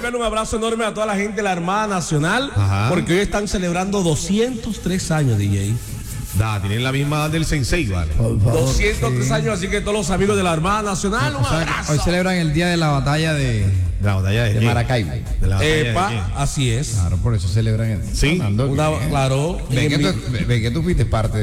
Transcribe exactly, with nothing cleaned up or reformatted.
enviar un abrazo enorme a toda la gente de la Armada Nacional, Ajá. porque hoy están celebrando doscientos tres años, D J. Da, tienen la misma edad del Sensei, ¿vale? doscientos tres años, así que todos los amigos de la Armada Nacional, un O sea, abrazo. hoy celebran el día de la batalla de, De la batalla de, de quién? Maracaibo. De la batalla de Epa, quién. así es. Claro, por eso celebran el. Sí. Fernando, Una, que- claro. Ve que, en tú, ve que tú fuiste parte